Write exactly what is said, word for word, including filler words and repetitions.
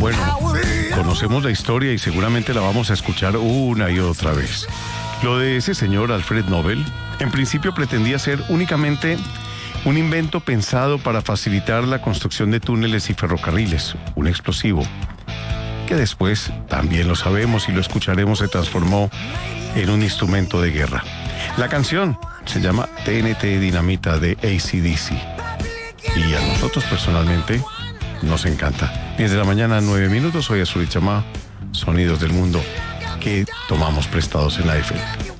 Bueno, conocemos la historia y seguramente la vamos a escuchar una y otra vez. Lo de ese señor Alfred Nobel, en principio pretendía ser únicamente un invento pensado para facilitar la construcción de túneles y ferrocarriles, un explosivo, que después, también lo sabemos y lo escucharemos, se transformó en un instrumento de guerra. La canción se llama T N T Dinamita de A C D C y a nosotros personalmente nos encanta. diez de la mañana, nueve minutos, soy Azul y Chamá, sonidos del mundo que tomamos prestados en la F M.